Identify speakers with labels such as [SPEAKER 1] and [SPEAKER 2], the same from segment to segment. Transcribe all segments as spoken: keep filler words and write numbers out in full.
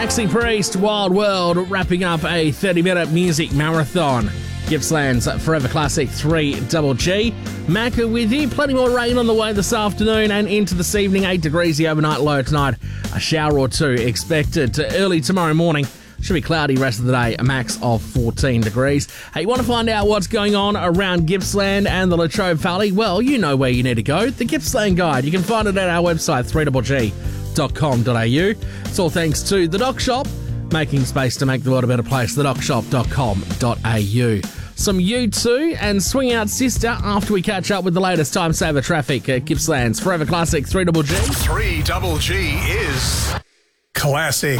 [SPEAKER 1] Maxi Priest, Wild World, wrapping up a thirty-minute music marathon. Gippsland's Forever Classic three double G. Macca with you. Plenty more rain on the way this afternoon and into this evening. eight degrees the overnight low tonight. A shower or two expected to early tomorrow morning. Should be cloudy rest of the day, a max of fourteen degrees. Hey, you want to find out what's going on around Gippsland and the Latrobe Valley? Well, you know where you need to go. The Gippsland Guide. You can find it at our website, three g g dot com dot a u. It's all thanks to The Dock Shop, making space to make the world a better place, the dock shop dot com dot a u. Some U two and Swing Out Sister after we catch up with the latest time saver traffic at Gippsland's Forever Classic three G G.
[SPEAKER 2] three G G is classic.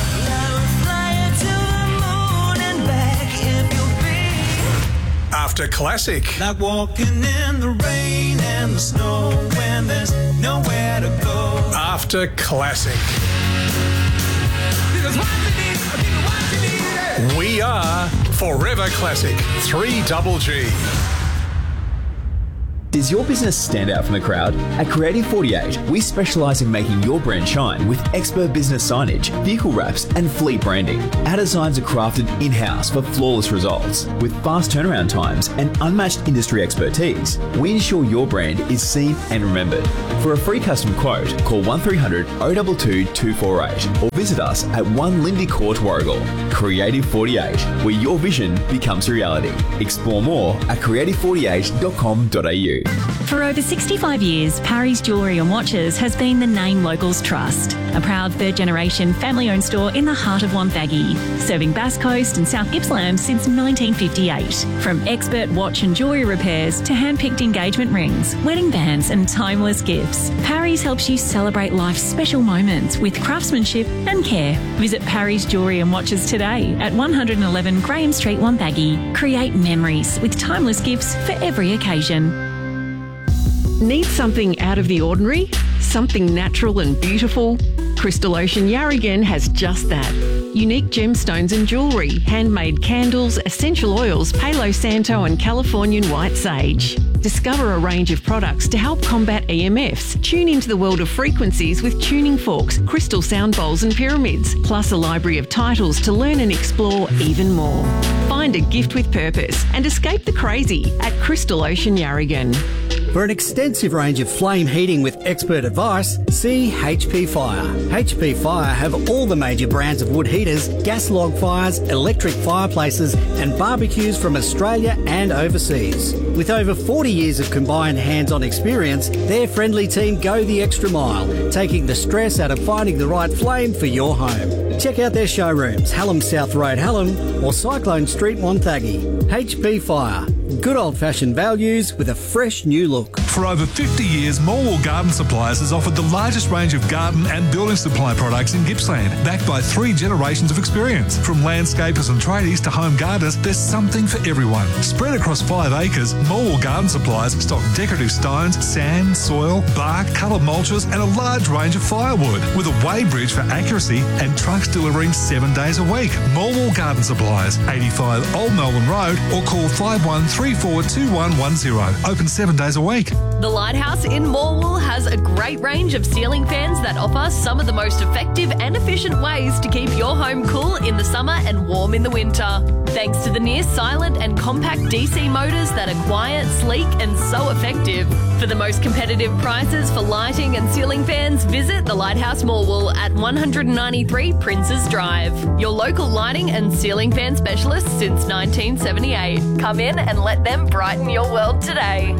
[SPEAKER 2] After classic.
[SPEAKER 3] Like walking in the rain and the snow when there's nowhere to go.
[SPEAKER 2] After classic. We are Forever Classic three G G.
[SPEAKER 4] Does your business stand out from the crowd? At Creative forty-eight, we specialise in making your brand shine with expert business signage, vehicle wraps and fleet branding. Our designs are crafted in-house for flawless results. With fast turnaround times and unmatched industry expertise, we ensure your brand is seen and remembered. For a free custom quote, call one three hundred, oh two two, two four eight or visit us at one Lindy Court, Warragul. Creative forty-eight, where your vision becomes reality. Explore more at creative forty-eight dot com dot a u.
[SPEAKER 5] For over sixty-five years, Parry's Jewellery and Watches has been the name locals trust. A proud third-generation family-owned store in the heart of Wonthaggi, serving Bass Coast and South Gippsland since nineteen fifty-eight. From expert watch and jewellery repairs to hand-picked engagement rings, wedding bands and timeless gifts, Parry's helps you celebrate life's special moments with craftsmanship and care. Visit Parry's Jewellery and Watches today at one eleven Graham Street, Wonthaggi. Create memories with timeless gifts for every occasion.
[SPEAKER 6] Need something out of the ordinary? Something natural and beautiful? Crystal Ocean Yarragon has just that. Unique gemstones and jewellery, handmade candles, essential oils, Palo Santo and Californian white sage. Discover a range of products to help combat E M Fs. Tune into the world of frequencies with tuning forks, crystal sound bowls and pyramids, plus a library of titles to learn and explore even more. Find a gift with purpose and escape the crazy at Crystal Ocean Yarragon.
[SPEAKER 7] For an extensive range of flame heating with expert advice, see H P Fire. H P Fire have all the major brands of wood heaters, gas log fires, electric fireplaces and barbecues from Australia and overseas. With over forty years of combined hands-on experience, their friendly team go the extra mile, taking the stress out of finding the right flame for your home. Check out their showrooms, Hallam South Road, Hallam or Cyclone Street, Wonthaggi. H P Fire. Good old-fashioned values with a fresh new look.
[SPEAKER 8] For over fifty years, Morwell Garden Supplies has offered the largest range of garden and building supply products in Gippsland, backed by three generations of experience. From landscapers and tradies to home gardeners, there's something for everyone. Spread across five acres, Morwell Garden Supplies stock decorative stones, sand, soil, bark, coloured mulches and a large range of firewood, with a weighbridge for accuracy and trucks delivering seven days a week. Morwell Garden Supplies, eighty-five Old Melbourne Road, or call five one three four two one one zero. Open seven days a week.
[SPEAKER 9] The Lighthouse in Morwell has a great range of ceiling fans that offer some of the most effective and efficient ways to keep your home cool in the summer and warm in the winter. Thanks to the near silent and compact D C motors that are quiet, sleek and so effective. For the most competitive prices for lighting and ceiling fans, visit the Lighthouse Morwell at one ninety-three Princes Drive. Your local lighting and ceiling fan specialist since nineteen seventy-eight. Come in and let them brighten your world today.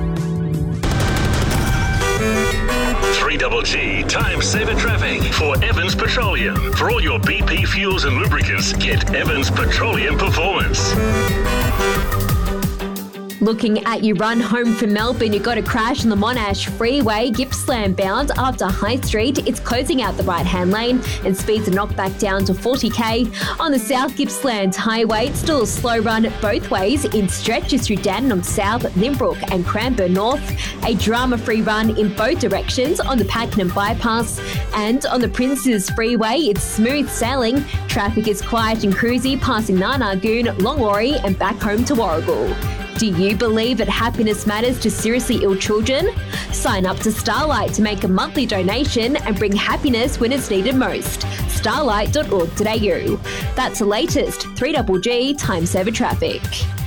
[SPEAKER 10] three G G Time Saver Traffic for Evans Petroleum. For all your B P fuels and lubricants, get Evans Petroleum Performance.
[SPEAKER 11] Looking at your run home from Melbourne, you got a crash on the Monash Freeway, Gippsland bound after High Street. It's closing out the right-hand lane and speeds are knocked back down to forty k. On the South Gippsland Highway, it's still a slow run both ways in stretches through Dandenong South, Limbrook and Cranbourne North. A drama-free run in both directions on the Pakenham Bypass. And on the Princes Freeway, it's smooth sailing. Traffic is quiet and cruisy, passing Narnagoon, Longwarry and back home to Warragul. Do you believe that happiness matters to seriously ill children? Sign up to Starlight to make a monthly donation and bring happiness when it's needed most. starlight dot org dot a u. That's the latest three G G Time Saver traffic.